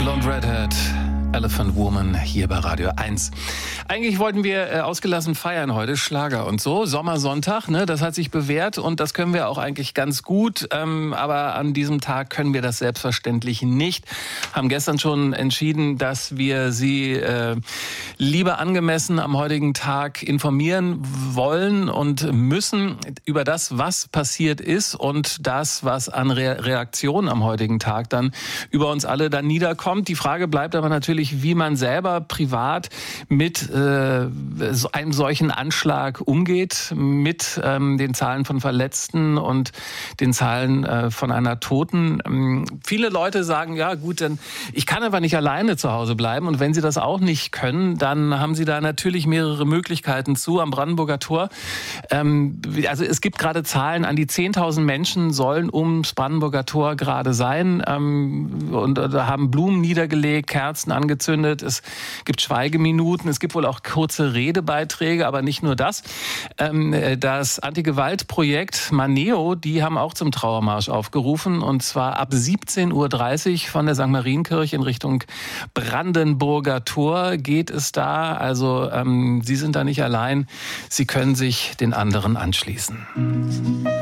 Blonde Redhead, Elephant Woman hier bei Radio 1. Eigentlich wollten wir ausgelassen feiern heute, Schlager und so. Sommersonntag, ne, das hat sich bewährt und das können wir auch eigentlich ganz gut. Aber an diesem Tag können wir das selbstverständlich nicht. Haben gestern schon entschieden, dass wir Sie lieber angemessen am heutigen Tag informieren wollen und müssen über das, was passiert ist und das, was an Reaktionen am heutigen Tag dann über uns alle dann niederkommt. Die Frage bleibt aber natürlich, wie man selber privat mit einem solchen Anschlag umgeht, mit den Zahlen von Verletzten und den Zahlen von einer Toten. Viele Leute sagen, ja gut, denn ich kann aber nicht alleine zu Hause bleiben. Und wenn sie das auch nicht können, dann haben sie da natürlich mehrere Möglichkeiten zu. Am Brandenburger Tor, also es gibt gerade Zahlen, an die 10.000 Menschen sollen ums Brandenburger Tor gerade sein und da haben Blumen niedergelegt, Kerzen angezündet. Es gibt Schweigeminuten, es gibt wohl auch kurze Redebeiträge, aber nicht nur das. Das Anti-Gewalt-Projekt Maneo, die haben auch zum Trauermarsch aufgerufen und zwar ab 17.30 Uhr von der St. Marienkirche in Richtung Brandenburger Tor geht es da. Also Sie sind da nicht allein, Sie können sich den anderen anschließen.